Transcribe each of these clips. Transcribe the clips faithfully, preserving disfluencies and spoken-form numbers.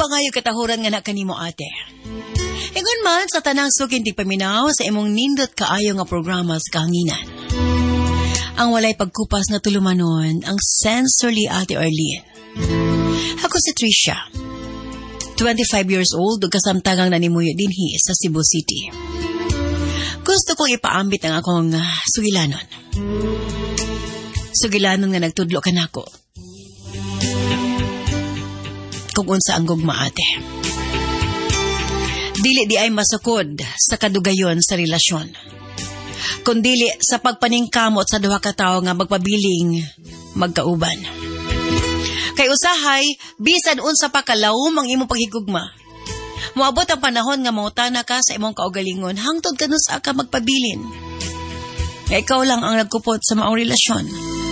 kayo katahuran nga na kanimo ate. Ingon man sa tanang sukin ti paminaw sa imong nindot kaayo nga programa sa kahanginan. Ang walay pagkupas na tulumanon ang sensorly ate Arlene. Ako si Tricia. twenty-five years old ug kasamtangang nanimuyo dinhi sa Cebu City. Gusto kong ipaambit ang akong sugilanon. Sugilanon nga nagtudlo ka nako. Kung unsa ang gugma ate. Dili di ay masukod sa kadugayon sa relasyon. Kundili sa pagpaningkamot sa duha ka tawo nga magpabiling magkauban. Kay usahay, bisan unsa pa kalawom ang imong paghigugma. Moabot ang panahon nga mautana ka sa imong kaugalingon hangtod ka nun sa ka magpabilin. Kaya ikaw lang ang nagkupot sa maong relasyon.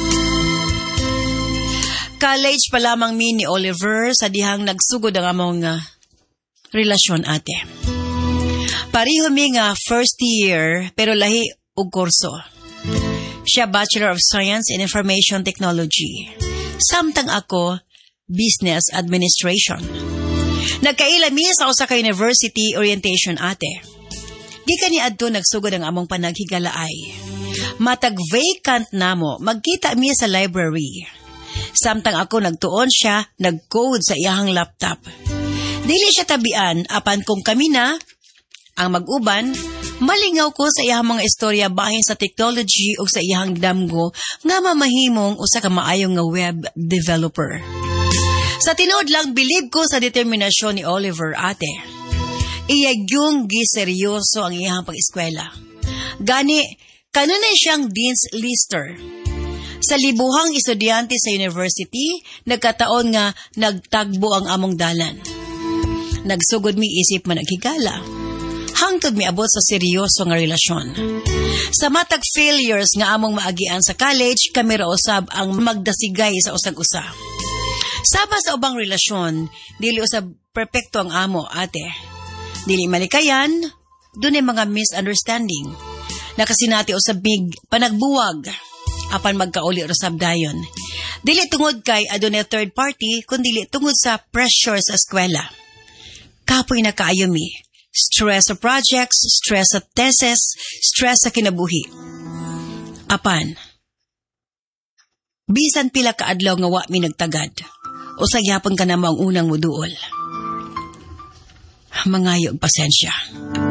College pa lamang mi ni Oliver sa dihang nagsugod ang among uh, relasyon ate. Pareho mi nga first year pero lahi og kurso. Siya Bachelor of Science in Information Technology. Samtang ako, Business Administration. Nagkaila mi sa usa ka university orientation ate. Di kani adto nagsugod ang among panaghigalaay. Matag vacant namo, magkita mi sa library. Samtang ako nagtuon siya, nag-code sa iyahang laptop. Dili siya tabian, apan kung kami na, ang mag-uban, malingaw ko sa iyahang mga istorya bahin sa technology o sa iyahang damgo nga mamahimong usa ka maayong nga web developer. Sa tinuod lang, bilib ko sa determinasyon ni Oliver ate. Iyagyong giseryoso ang iyahang pag-eskwela. Gani, kanunay siyang Dean's Lister. Sa libuhang estudyante sa university, nagkataon nga nagtagbo ang among dalan. Nagsugod mi isip man naghigala. Hangtod mi abot sa seryoso nga relasyon. Sa matag failures nga among maagian sa college, kami ra usab ang magdasigay sa usag-usa. Sama sa ubang relasyon, dili usab perpekto ang amo, ate. Dili malikayan, dunay mga misunderstanding. Nakasinati usab mig panagbuwag. Apan magkauli rasab dayon. Dili tungod kay adunay third party, kundi tungod sa pressure sa eskwela. Kapoy na kaayo mi. Stress sa projects, stress sa thesis, stress sa kinabuhi. Apan, bisan pila ka adlaw nga wa mi nagtagad, usag yapon ka na mo ang unang muduol. Mangayo og pasensya.